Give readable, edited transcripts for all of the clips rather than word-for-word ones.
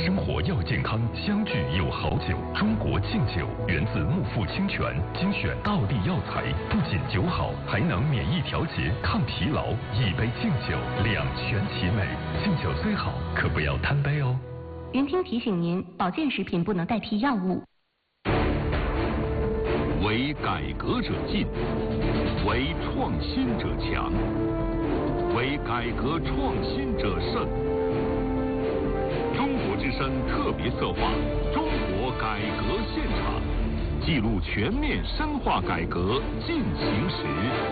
生活要健康，相聚有好酒。中国劲酒源自木富清泉，精选道地药材，不仅酒好，还能免疫调节、抗疲劳。一杯劲酒，两全其美。劲酒虽好，可不要贪杯哦。 云听提醒您，保健食品不能代替药物。 为改革者进，为创新者强，为改革创新者胜。中国之声特别策划《中国改革现场》，记录全面深化改革进行时。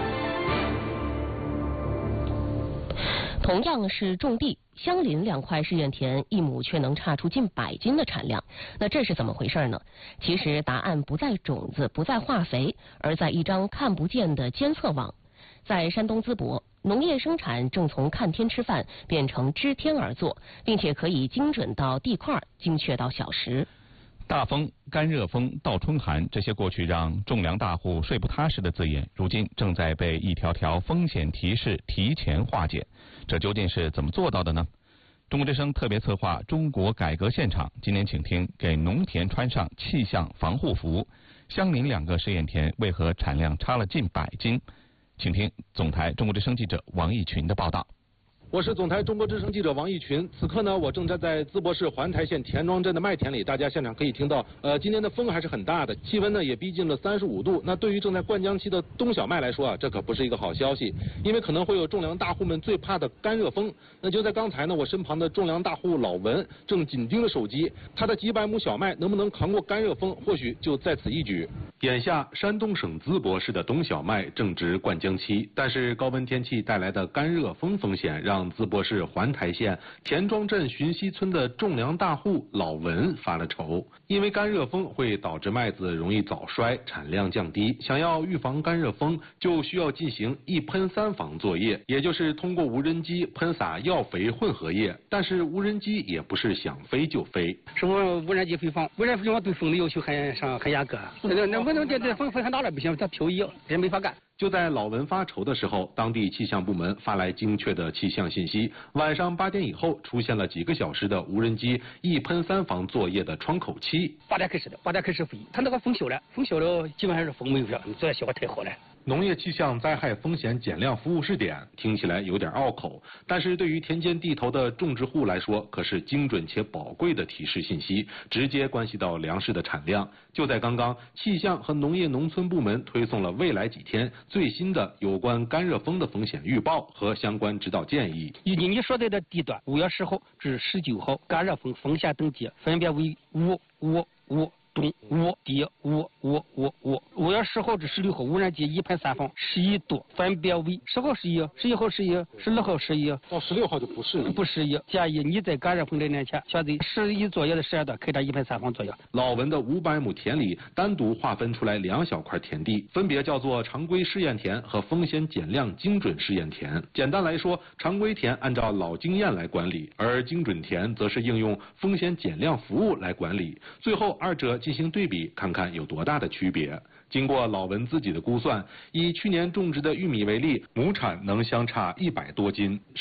同样是种地，相邻2块试验田，一亩却能差出近100斤的产量。那这是怎么回事呢？其实答案不在种子，不在化肥，而在一张看不见的监测网。在山东淄博，农业生产正从看天吃饭变成知天而作，并且可以精准到地块，精确到小时。 大风、干热风、倒春寒，这些过去让种粮大户睡不踏实的字眼，如今正在被一条条风险提示提前化解。这究竟是怎么做到的呢？中国之声特别策划《中国改革现场》，今年请听：给农田穿上气象防护服，相邻2个试验田为何产量差了近100斤？请听总台中国之声记者王义群的报道。 我是总台中国之声记者王义群，此刻呢，我正站在淄博市环台县田庄镇的麦田里，大家现场可以听到，今天的风还是很大的，气温呢也逼近了35度。那对于正在灌浆期的冬小麦来说啊，这可不是一个好消息，因为可能会有种粮大户们最怕的干热风。那就在刚才呢，我身旁的种粮大户老文正紧盯着手机，他的几百亩小麦能不能扛过干热风，或许就在此一举。眼下，山东省淄博市的冬小麦正值灌浆期，但是高温天气带来的干热风风险让淄博市环台县田庄镇寻溪村的种粮大户老文发了愁，因为干热风会导致麦子容易早衰，产量降低。想要预防干热风，就需要进行一喷3防作业，也就是通过无人机喷洒药肥混合液。但是无人机也不是想飞就飞， 是我无人机飞放，无人机飞放对风的要求很严格。那不能这风很大了不行，它漂移这没法干。 就在老文发愁的时候，当地气象部门发来精确的气象信息。晚上8点以后，出现了几个小时的无人机一喷3防作业的窗口期。 8点开始的，8点开始飞，它那个风小了，基本上是风没有了，这效果太好了。 农业气象灾害风险减量服务试点听起来有点拗口，但是对于田间地头的种植户来说，可是精准且宝贵的提示信息，直接关系到粮食的产量。就在刚刚，气象和农业农村部门推送了未来几天最新的有关干热风的风险预报和相关指导建议。 以你所在的地段5月10号至19号干热风风险等级分别为5、5、5。东5低5、5、5、5月10号至16号无人机一喷3防11度，分别为10号11、11号11、16号11， 到16号就不适宜。 不适宜，建议你在干热风来临前，选择11作业的时间段开展一喷3防作业。 老文的500亩田里单独划分出来2小块田地，分别叫做常规试验田和风险减量精准试验田。简单来说，常规田按照老经验来管理，而精准田则是应用风险减量服务来管理。最后2者进行对比，看看有多大的区别。经过老文自己的估算，以去年种植的玉米为例，亩产能相差100多斤。